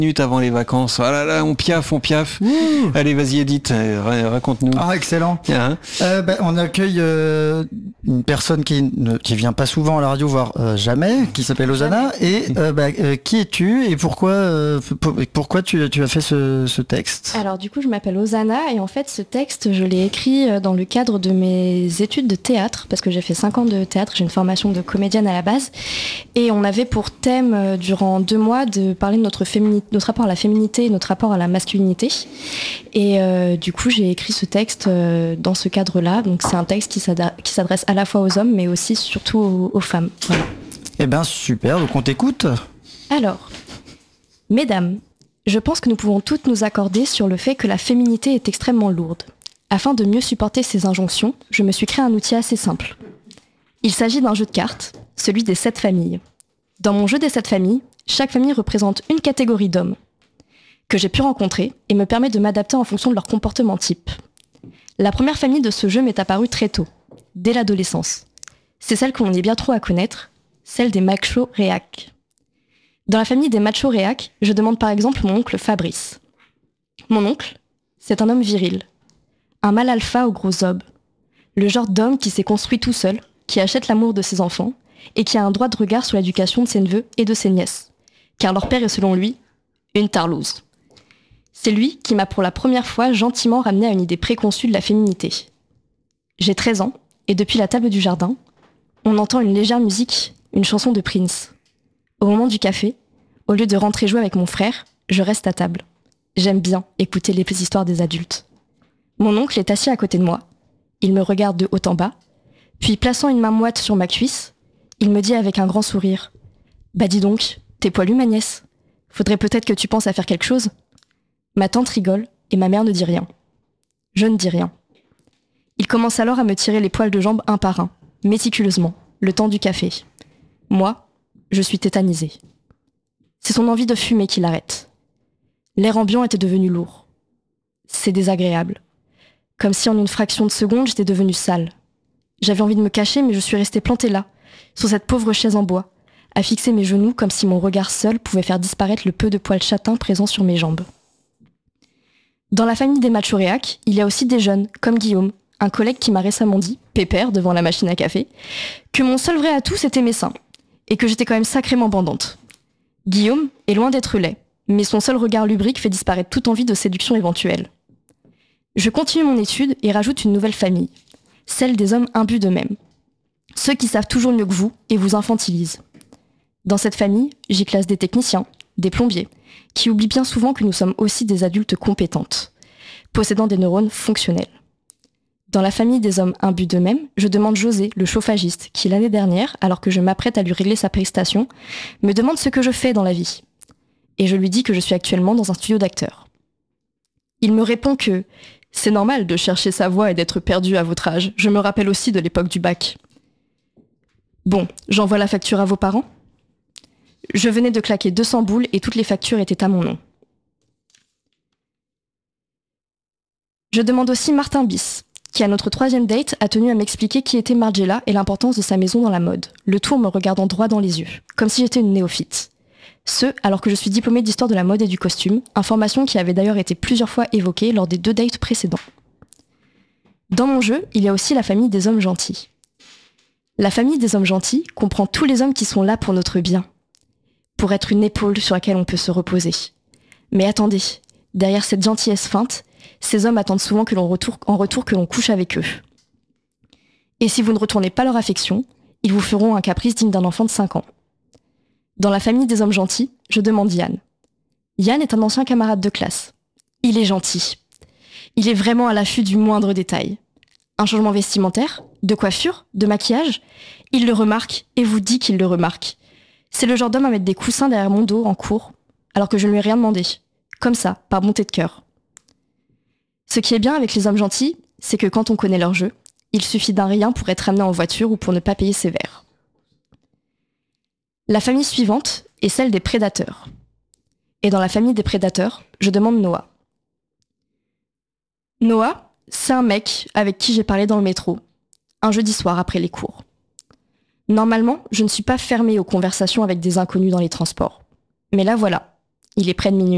Minutes avant les vacances. Ah là là, on piaffe. Ouh. Allez, vas-y Edith, raconte-nous. Ah, excellent. Hein On accueille une personne qui vient pas souvent à la radio, voire jamais, qui s'appelle Hosanna. Et qui es-tu et pourquoi tu as fait ce texte ? Alors du coup, je m'appelle Hosanna et en fait, ce texte, je l'ai écrit dans le cadre de mes études de théâtre, parce que j'ai fait 5 ans de théâtre, j'ai une formation de comédienne à la base. Et on avait pour thème, durant 2 mois, de parler de notre rapport à la féminité et notre rapport à la masculinité. Et du coup, j'ai écrit ce texte dans ce cadre-là. Donc c'est un texte qui s'adresse à la fois aux hommes, mais aussi surtout aux femmes. Voilà. Eh ben super, donc on t'écoute. Alors, mesdames, je pense que nous pouvons toutes nous accorder sur le fait que la féminité est extrêmement lourde. Afin de mieux supporter ces injonctions, je me suis créé un outil assez simple. Il s'agit d'un jeu de cartes, celui des 7 familles. Dans mon jeu des 7 familles, chaque famille représente une catégorie d'hommes que j'ai pu rencontrer et me permet de m'adapter en fonction de leur comportement type. La première famille de ce jeu m'est apparue très tôt, dès l'adolescence. C'est celle qu'on est bien trop à connaître, celle des machos réacs. Dans la famille des machos réacs, je demande par exemple mon oncle Fabrice. Mon oncle, c'est un homme viril, un mâle alpha au gros zob, le genre d'homme qui s'est construit tout seul, qui achète l'amour de ses enfants et qui a un droit de regard sur l'éducation de ses neveux et de ses nièces, car leur père est selon lui une tarlouse. C'est lui qui m'a pour la première fois gentiment ramené à une idée préconçue de la féminité. J'ai 13 ans, et depuis la table du jardin, on entend une légère musique, une chanson de Prince. Au moment du café, au lieu de rentrer jouer avec mon frère, je reste à table. J'aime bien écouter les histoires des adultes. Mon oncle est assis à côté de moi, il me regarde de haut en bas, puis plaçant une main moite sur ma cuisse, il me dit avec un grand sourire « Bah dis donc, t'es poilue ma nièce. Faudrait peut-être que tu penses à faire quelque chose ?» Ma tante rigole et ma mère ne dit rien. Je ne dis rien. Il commence alors à me tirer les poils de jambes un par un, méticuleusement, le temps du café. Moi, je suis tétanisée. C'est son envie de fumer qui l'arrête. L'air ambiant était devenu lourd. C'est désagréable. Comme si en une fraction de seconde, j'étais devenue sale. J'avais envie de me cacher, mais je suis restée plantée là, sur cette pauvre chaise en bois, à fixer mes genoux comme si mon regard seul pouvait faire disparaître le peu de poils châtains présents sur mes jambes. Dans la famille des machos réacs, il y a aussi des jeunes, comme Guillaume, un collègue qui m'a récemment dit, pépère devant la machine à café, que mon seul vrai atout c'était mes seins, et que j'étais quand même sacrément bandante. Guillaume est loin d'être laid, mais son seul regard lubrique fait disparaître toute envie de séduction éventuelle. Je continue mon étude et rajoute une nouvelle famille, celle des hommes imbus d'eux-mêmes. Ceux qui savent toujours mieux que vous et vous infantilisent. Dans cette famille, j'y classe des techniciens, des plombiers, qui oublient bien souvent que nous sommes aussi des adultes compétentes, possédant des neurones fonctionnels. Dans la famille des hommes imbus d'eux-mêmes, je demande José, le chauffagiste, qui l'année dernière, alors que je m'apprête à lui régler sa prestation, me demande ce que je fais dans la vie. Et je lui dis que je suis actuellement dans un studio d'acteurs. Il me répond que c'est normal de chercher sa voie et d'être perdu à votre âge. Je me rappelle aussi de l'époque du bac. Bon, j'envoie la facture à vos parents ? Je venais de claquer 200 boules et toutes les factures étaient à mon nom. Je demande aussi Martin Bis, qui à notre 3e date a tenu à m'expliquer qui était Margiela et l'importance de sa maison dans la mode, le tout en me regardant droit dans les yeux, comme si j'étais une néophyte. Ce, alors que je suis diplômée d'histoire de la mode et du costume, information qui avait d'ailleurs été plusieurs fois évoquée lors des 2 dates précédents. Dans mon jeu, il y a aussi la famille des hommes gentils. La famille des hommes gentils comprend tous les hommes qui sont là pour notre bien, pour être une épaule sur laquelle on peut se reposer. Mais attendez, derrière cette gentillesse feinte, ces hommes attendent souvent en retour que l'on couche avec eux. Et si vous ne retournez pas leur affection, ils vous feront un caprice digne d'un enfant de 5 ans. Dans la famille des hommes gentils, je demande Yann. Yann est un ancien camarade de classe. Il est gentil. Il est vraiment à l'affût du moindre détail. Un changement vestimentaire, de coiffure, de maquillage, il le remarque et vous dit qu'il le remarque. C'est le genre d'homme à mettre des coussins derrière mon dos en cours, alors que je ne lui ai rien demandé. Comme ça, par bonté de cœur. Ce qui est bien avec les hommes gentils, c'est que quand on connaît leur jeu, il suffit d'un rien pour être amené en voiture ou pour ne pas payer ses verres. La famille suivante est celle des prédateurs. Et dans la famille des prédateurs, je demande Noah. Noah, c'est un mec avec qui j'ai parlé dans le métro, un jeudi soir après les cours. Normalement, je ne suis pas fermée aux conversations avec des inconnus dans les transports. Mais là voilà, il est près de minuit.